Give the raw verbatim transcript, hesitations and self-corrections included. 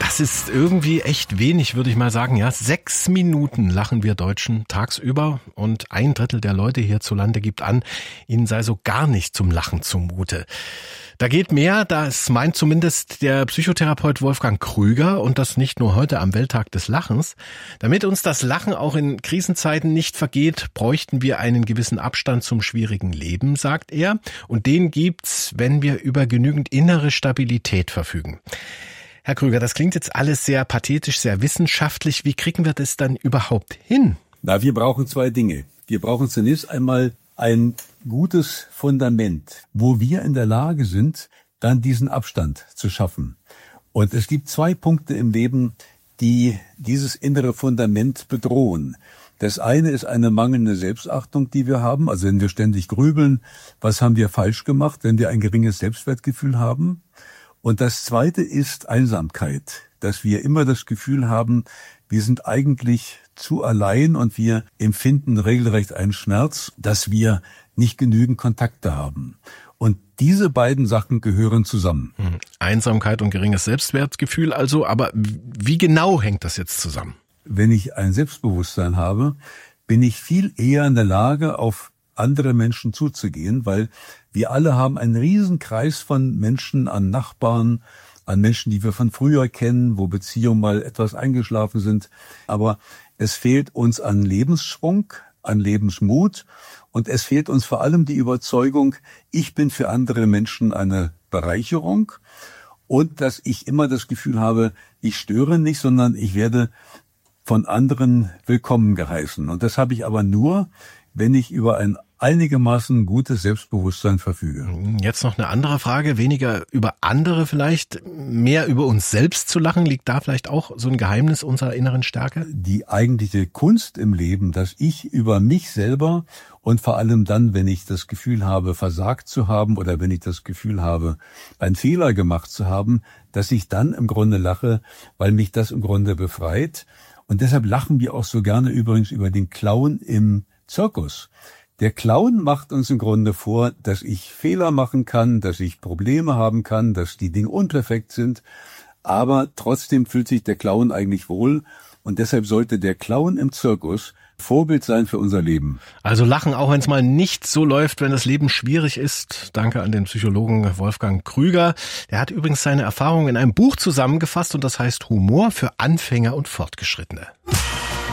Das ist irgendwie echt wenig, würde ich mal sagen. Ja, sechs Minuten lachen wir Deutschen tagsüber und ein Drittel der Leute hierzulande gibt an, ihnen sei so gar nicht zum Lachen zumute. Da geht mehr, das meint zumindest der Psychotherapeut Wolfgang Krüger und das nicht nur heute am Welttag des Lachens. Damit uns das Lachen auch in Krisenzeiten nicht vergeht, bräuchten wir einen gewissen Abstand zum schwierigen Leben, sagt er. Und den gibt's, wenn wir über genügend innere Stabilität verfügen. Herr Krüger, das klingt jetzt alles sehr pathetisch, sehr wissenschaftlich. Wie kriegen wir das dann überhaupt hin? Na, wir brauchen zwei Dinge. Wir brauchen zunächst einmal ein gutes Fundament, wo wir in der Lage sind, dann diesen Abstand zu schaffen. Und es gibt zwei Punkte im Leben, die dieses innere Fundament bedrohen. Das eine ist eine mangelnde Selbstachtung, die wir haben. Also wenn wir ständig grübeln, was haben wir falsch gemacht, wenn wir ein geringes Selbstwertgefühl haben. Und das zweite ist Einsamkeit, dass wir immer das Gefühl haben, wir sind eigentlich zu allein und wir empfinden regelrecht einen Schmerz, dass wir nicht genügend Kontakte haben. Und diese beiden Sachen gehören zusammen. Einsamkeit und geringes Selbstwertgefühl also, aber wie genau hängt das jetzt zusammen? Wenn ich ein Selbstbewusstsein habe, bin ich viel eher in der Lage, auf andere Menschen zuzugehen, weil wir alle haben einen riesen Kreis von Menschen, an Nachbarn, an Menschen, die wir von früher kennen, wo Beziehungen mal etwas eingeschlafen sind. Aber es fehlt uns an Lebensschwung, an Lebensmut und es fehlt uns vor allem die Überzeugung, ich bin für andere Menschen eine Bereicherung und dass ich immer das Gefühl habe, ich störe nicht, sondern ich werde von anderen willkommen geheißen. Und das habe ich aber nur, wenn ich über ein einigermaßen gutes Selbstbewusstsein verfüge. Jetzt noch eine andere Frage, weniger über andere vielleicht, mehr über uns selbst zu lachen. Liegt da vielleicht auch so ein Geheimnis unserer inneren Stärke? Die eigentliche Kunst im Leben, dass ich über mich selber und vor allem dann, wenn ich das Gefühl habe, versagt zu haben oder wenn ich das Gefühl habe, einen Fehler gemacht zu haben, dass ich dann im Grunde lache, weil mich das im Grunde befreit. Und deshalb lachen wir auch so gerne übrigens über den Clown im Zirkus. Der Clown macht uns im Grunde vor, dass ich Fehler machen kann, dass ich Probleme haben kann, dass die Dinge unperfekt sind, aber trotzdem fühlt sich der Clown eigentlich wohl und deshalb sollte der Clown im Zirkus Vorbild sein für unser Leben. Also lachen, auch wenn es mal nicht so läuft, wenn das Leben schwierig ist. Danke an den Psychologen Wolfgang Krüger. Der hat übrigens seine Erfahrungen in einem Buch zusammengefasst und das heißt Humor für Anfänger und Fortgeschrittene.